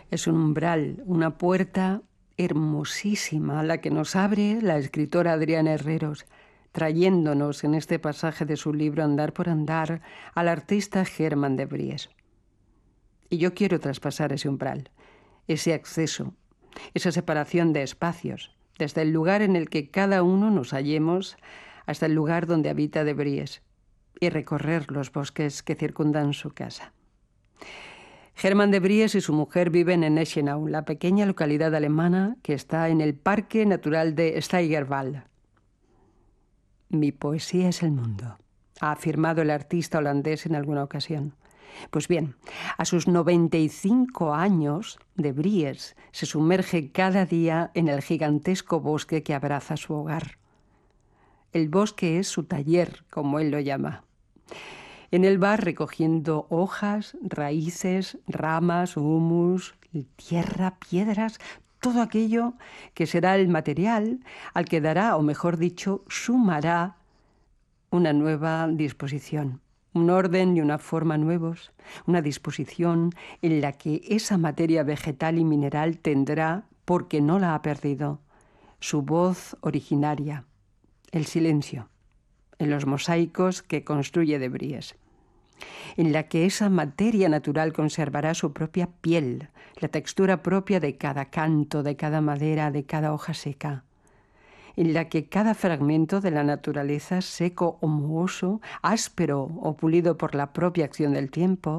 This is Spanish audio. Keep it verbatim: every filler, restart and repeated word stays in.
Es un umbral, una puerta hermosísima, la que nos abre la escritora Adriana Herreros, trayéndonos en este pasaje de su libro Andar por andar al artista Germán de Bries. Y yo quiero traspasar ese umbral, ese acceso, esa separación de espacios, desde el lugar en el que cada uno nos hallemos hasta el lugar donde habita de Bries, y recorrer los bosques que circundan su casa. Germán de Bries y su mujer viven en Eschenau, la pequeña localidad alemana que está en el Parque Natural de Steigerwald. Mi poesía es el mundo, ha afirmado el artista holandés en alguna ocasión. Pues bien, a sus noventa y cinco años, de Bries se sumerge cada día en el gigantesco bosque que abraza su hogar. El bosque es su taller, como él lo llama. En él va recogiendo hojas, raíces, ramas, humus, tierra, piedras, todo aquello que será el material al que dará, o mejor dicho, sumará una nueva disposición, un orden y una forma nuevos, una disposición en la que esa materia vegetal y mineral tendrá, porque no la ha perdido, su voz originaria, el silencio, en los mosaicos que construye de Bries, en la que esa materia natural conservará su propia piel, la textura propia de cada canto, de cada madera, de cada hoja seca, en la que cada fragmento de la naturaleza, seco o mohoso, áspero o pulido por la propia acción del tiempo,